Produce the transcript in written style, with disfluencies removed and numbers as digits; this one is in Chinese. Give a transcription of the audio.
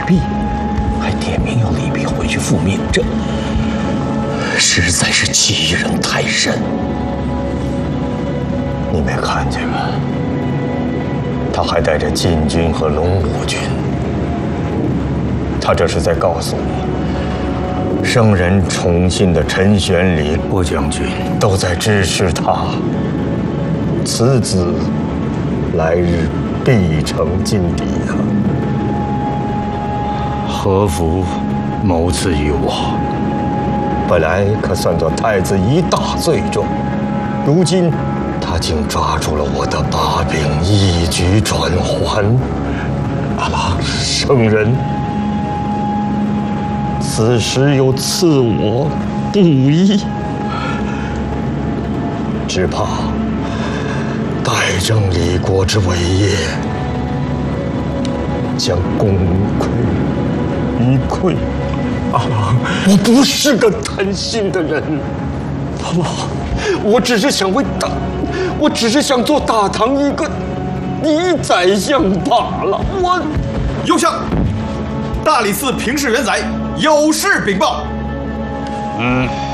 弊，还点名要李泌回去复命，这实在是欺人太甚。你没看见吗？他还带着禁军和龙武军，他这是在告诉我，圣人宠信的陈玄礼、郭将军都在支持他。此子来日必成劲敌啊！何福谋刺于我？本来可算作太子一大罪状，如今他竟抓住了我的把柄，一举转还。圣人，此时又赐我不义，只怕代正李国之伟业，将功亏于篑。我不是个贪心的人，好不好？我只是想做大唐一个宰相罢了。 右相，大理寺平氏元载有事禀报。